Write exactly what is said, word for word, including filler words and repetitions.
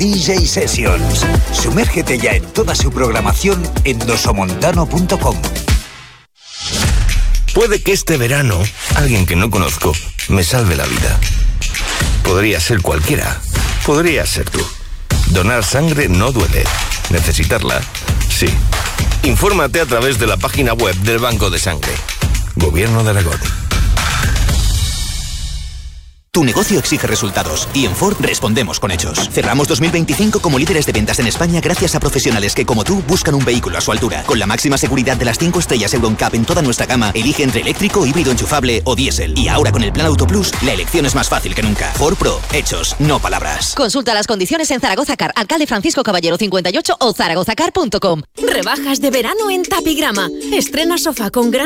D J Sessions. Sumérgete ya en toda su programación en dosomontano punto com. Puede que este verano alguien que no conozco me salve la vida. Podría ser cualquiera. Podría ser tú. Donar sangre no duele. ¿Necesitarla? Sí. Infórmate a través de la página web del Banco de Sangre. Gobierno de Aragón. Tu negocio exige resultados y en Ford respondemos con hechos. Cerramos dos mil veinticinco como líderes de ventas en España gracias a profesionales que, como tú, buscan un vehículo a su altura. Con la máxima seguridad de las cinco estrellas Euro N C A P en toda nuestra gama, elige entre eléctrico, híbrido enchufable o diésel. Y ahora con el plan Auto Plus, la elección es más fácil que nunca. Ford Pro, hechos, no palabras. Consulta las condiciones en Zaragoza Car, Alcalde Francisco Caballero cincuenta y ocho o zaragoza car punto com. Rebajas de verano en Tapigrama. Estrena sofá con gran